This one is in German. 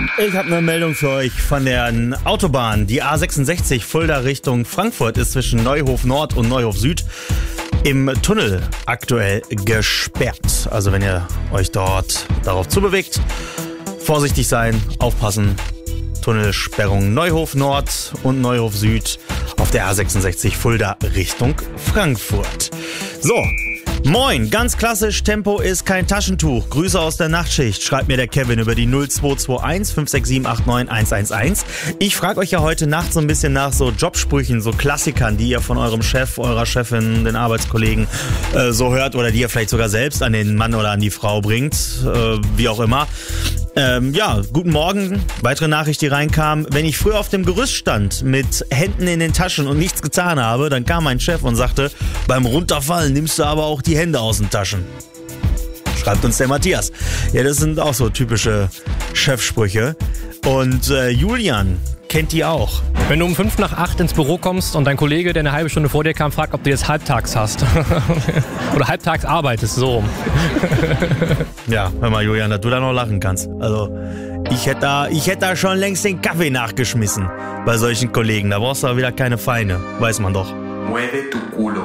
Ich habe eine Meldung für euch von der Autobahn. Die A66 Fulda Richtung Frankfurt ist zwischen Neuhof Nord und Neuhof Süd im Tunnel aktuell gesperrt. Also wenn ihr euch dort darauf zubewegt, vorsichtig sein, aufpassen. Tunnelsperrung Neuhof Nord und Neuhof Süd auf der A66 Fulda Richtung Frankfurt. So. Moin, ganz klassisch, Tempo ist kein Taschentuch. Grüße aus der Nachtschicht, schreibt mir der Kevin über die 0221 567 89 111. Ich frage euch ja heute Nacht so ein bisschen nach so Jobsprüchen, so Klassikern, die ihr von eurem Chef, eurer Chefin, den Arbeitskollegen so hört oder die ihr vielleicht sogar selbst an den Mann oder an die Frau bringt, wie auch immer. Guten Morgen. Weitere Nachricht, die reinkam. Wenn ich früher auf dem Gerüst stand, mit Händen in den Taschen und nichts getan habe, dann kam mein Chef und sagte, beim Runterfallen nimmst du aber auch die Hände aus den Taschen. Schreibt uns der Matthias. Ja, das sind auch so typische Chefsprüche. Und Julian kennt die auch. Wenn du um 7:55 ins Büro kommst und dein Kollege, der eine halbe Stunde vor dir kam, fragt, ob du jetzt halbtags hast. Oder halbtags arbeitest, so. Ja, hör mal, Julian, dass du da noch lachen kannst. Also, ich hätte da schon längst den Kaffee nachgeschmissen bei solchen Kollegen. Da brauchst du aber wieder keine Feine. Weiß man doch. Mueve tu culo.